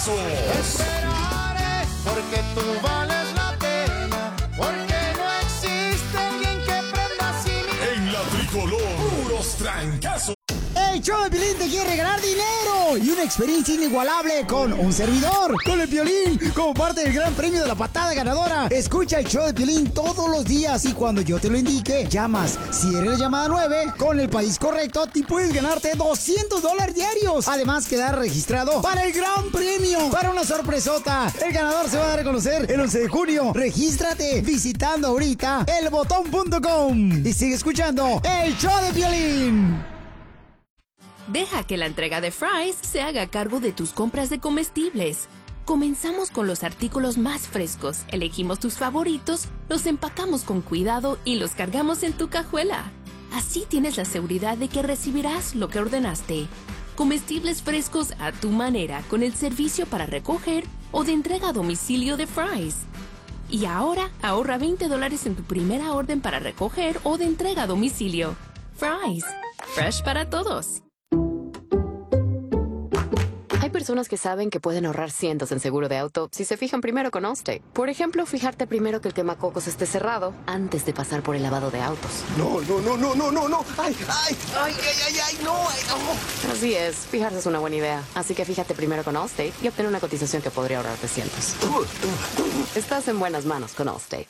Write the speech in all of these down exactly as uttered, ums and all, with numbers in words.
Trancazos. Esperaré porque tú vales la pena, porque no existe alguien que prenda así mi... En la tricolor, puros trancazos. El show de Piolín te quiere ganar dinero y una experiencia inigualable con un servidor, con el Piolín, como parte del gran premio de la patada ganadora. Escucha el show de Piolín todos los días y cuando yo te lo indique, llamas. Si eres la llamada nueve, con el país correcto, te puedes ganarte doscientos dólares diarios. Además, quedar registrado para el gran premio, para una sorpresota. El ganador se va a dar a conocer el once de junio. Regístrate visitando ahorita el botón punto com y sigue escuchando el show de Piolín. Deja que la entrega de Fry's se haga cargo de tus compras de comestibles. Comenzamos con los artículos más frescos, elegimos tus favoritos, los empacamos con cuidado y los cargamos en tu cajuela. Así tienes la seguridad de que recibirás lo que ordenaste. Comestibles frescos a tu manera con el servicio para recoger o de entrega a domicilio de Fry's. Y ahora ahorra veinte dólares en tu primera orden para recoger o de entrega a domicilio. Fry's, fresh para todos. Hay personas que saben que pueden ahorrar cientos en seguro de auto si se fijan primero con Allstate. Por ejemplo, fijarte primero que el quemacocos esté cerrado antes de pasar por el lavado de autos. No, no, no, no, no, no, no. Ay, ay, ay, ay, ay, ay, no, ay, no. Así es, fijarse es una buena idea. Así que fíjate primero con Allstate y obtén una cotización que podría ahorrarte cientos. Estás en buenas manos con Allstate.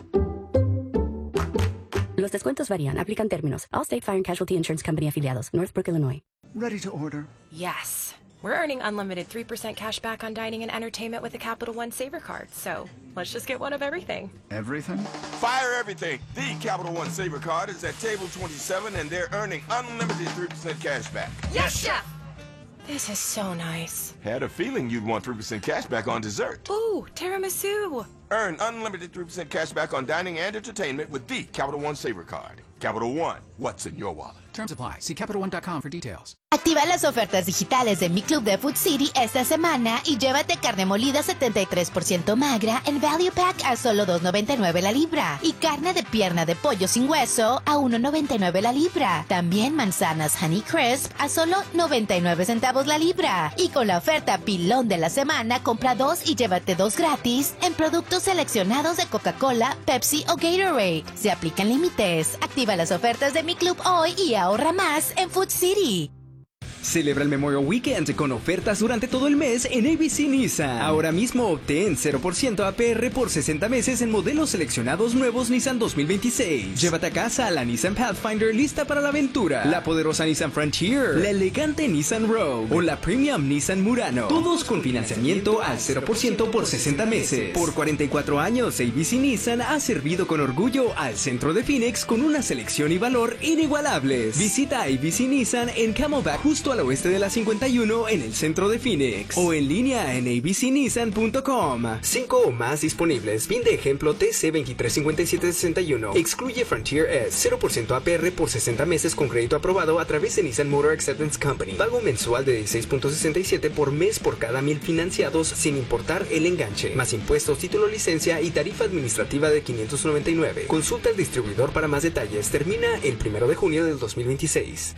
Los descuentos varían. Aplican términos. Allstate Fire and Casualty Insurance Company afiliados. Northbrook, Illinois. Ready to order. Yes. We're earning unlimited three percent cash back on dining and entertainment with the Capital One Saver Card. So let's just get one of everything. Everything? Fire everything. The Capital One Saver Card is at table twenty-seven and they're earning unlimited three percent cash back. Yes, Chef! This is so nice. Had a feeling you'd want three percent cash back on dessert. Ooh, tiramisu. Earn unlimited three percent cash back on dining and entertainment with the Capital One Saver Card. Capital One, what's in your wallet? Terms apply. See Capital One dot com for details. Activa las ofertas digitales de Mi Club de Food City esta semana y llévate carne molida setenta y tres por ciento magra en Value Pack a solo dos noventa y nueve la libra y carne de pierna de pollo sin hueso a uno noventa y nueve la libra. También manzanas Honey Crisp a solo noventa y nueve centavos la libra. Y con la oferta pilón de la semana, compra dos y llévate dos gratis en productos seleccionados de Coca-Cola, Pepsi o Gatorade. Se aplican límites. Activa las ofertas de Mi Club hoy y ahorra más en Food City. Celebra el Memorial Weekend con ofertas durante todo el mes en A B C Nissan. Ahora mismo obtén cero por ciento A P R por sesenta meses en modelos seleccionados nuevos Nissan dos mil veintiséis. Llévate a casa la Nissan Pathfinder lista para la aventura, la poderosa Nissan Frontier, la elegante Nissan Rogue o la Premium Nissan Murano. Todos con financiamiento al cero por ciento por sesenta meses. Por cuarenta y cuatro años, A B C Nissan ha servido con orgullo al centro de Phoenix con una selección y valor inigualables. Visita A B C Nissan en Camelback justo al oeste de la cincuenta y uno en el centro de Phoenix o en línea en a b c nissan punto com. Cinco o más disponibles. Fin de ejemplo T C veintitrés cincuenta y siete sesenta y uno. Excluye Frontier S. cero por ciento A P R por sesenta meses con crédito aprobado a través de Nissan Motor Acceptance Company. Pago mensual de dieciséis punto sesenta y siete por mes por cada mil financiados sin importar el enganche. Más impuestos, título, licencia y tarifa administrativa de quinientos noventa y nueve. Consulta al distribuidor para más detalles. Termina el primero de junio del dos mil veintiséis.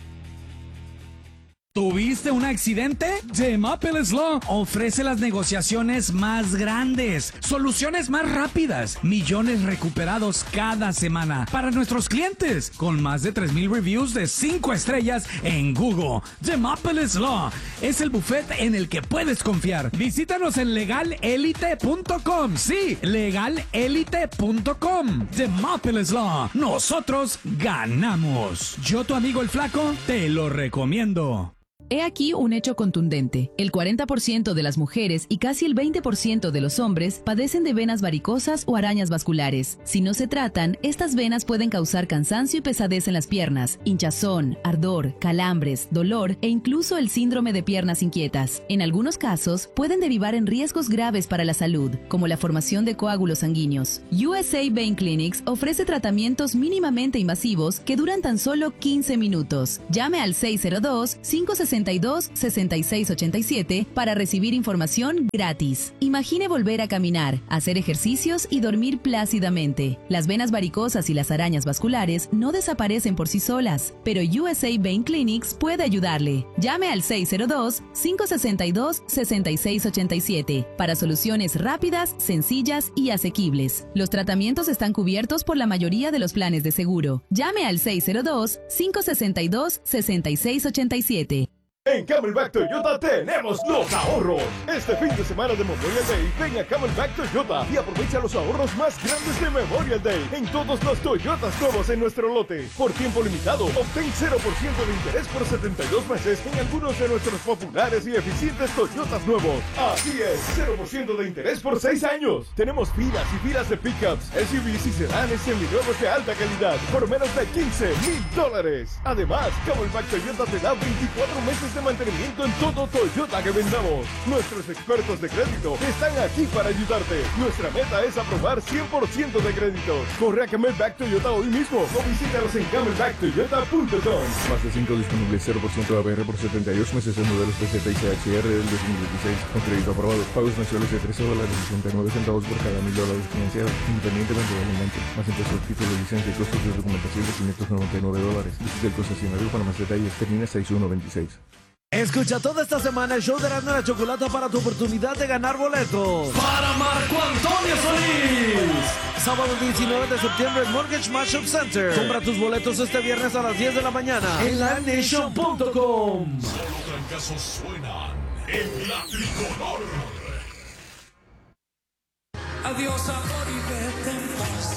¿Tuviste un accidente? The Maples Law ofrece las negociaciones más grandes, soluciones más rápidas, millones recuperados cada semana para nuestros clientes, con más de tres mil reviews de cinco estrellas en Google. The Maples Law es el buffet en el que puedes confiar. Visítanos en legal elite punto com. Sí, legal elite punto com. The Maples Law. Nosotros ganamos. Yo, tu amigo el flaco, te lo recomiendo. He aquí un hecho contundente. El cuarenta por ciento de las mujeres y casi el veinte por ciento de los hombres padecen de venas varicosas o arañas vasculares. Si no se tratan, estas venas pueden causar cansancio y pesadez en las piernas, hinchazón, ardor, calambres, dolor e incluso el síndrome de piernas inquietas. En algunos casos, pueden derivar en riesgos graves para la salud, como la formación de coágulos sanguíneos. U S A Vein Clinics ofrece tratamientos mínimamente invasivos que duran tan solo quince minutos. Llame al seis cero dos, cinco seis sesenta y dos, sesenta y seis ochenta y siete para recibir información gratis. Imagine volver a caminar, hacer ejercicios y dormir plácidamente. Las venas varicosas y las arañas vasculares no desaparecen por sí solas, pero U S A Vein Clinics puede ayudarle. Llame al seis cero dos, cinco seis dos, seis seis ocho siete para soluciones rápidas, sencillas y asequibles. Los tratamientos están cubiertos por la mayoría de los planes de seguro. Llame al seis cero dos, cinco seis dos, seis seis ocho siete. En Camelback Toyota tenemos los ahorros. Este fin de semana de Memorial Day, ven a Camelback Toyota y aprovecha los ahorros más grandes de Memorial Day en todos los Toyotas nuevos en nuestro lote. Por tiempo limitado, obtén cero por ciento de interés por setenta y dos meses en algunos de nuestros populares y eficientes Toyotas nuevos. Así es, cero por ciento de interés por seis años. Tenemos filas y filas de pickups, S U Vs y sedanes seminuevos de alta calidad por menos de quince mil dólares. Además, Camelback Toyota te da veinticuatro meses de mantenimiento en todo Toyota que vendamos. Nuestros expertos de crédito están aquí para ayudarte. Nuestra meta es aprobar cien por ciento de créditos. Corre a Camelback Toyota hoy mismo o visítalos en camelback toyota punto com. Más de cinco disponibles, cero por ciento A P R por setenta y dos meses en modelos P Z y C H R del dos mil dieciséis con crédito aprobado. Pagos mensuales de trece dólares y sesenta y nueve centavos por cada mil dólares financiados, independientemente del momento. Más impuestos, título de licencia y costos de documentación de quinientos noventa y nueve dólares. Visita el concesionario para más detalles. Termina seis uno veintiséis. Escucha toda esta semana el show de Erasmo y la Chocolata para tu oportunidad de ganar boletos. Para Marco Antonio Solís. Sábado diecinueve de septiembre en Mortgage Mashup Center. Compra tus boletos este viernes a las diez de la mañana en live nation punto com. Solo trancazos suenan en la tricolor. Adiós amor y vete en paz.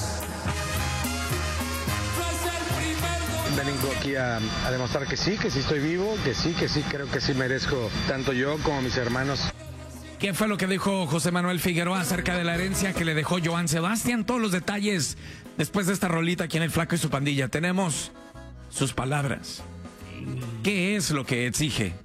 Vengo aquí a, a demostrar que sí, que sí estoy vivo, que sí, que sí, creo que sí merezco tanto yo como mis hermanos. ¿Qué fue lo que dijo José Manuel Figueroa acerca de la herencia que le dejó Joan Sebastián? Todos los detalles después de esta rolita aquí en El Flaco y su Pandilla. Tenemos sus palabras. ¿Qué es lo que exige